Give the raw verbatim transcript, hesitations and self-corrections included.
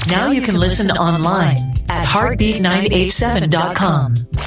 Now you can listen online at heartbeat nine eight seven dot com.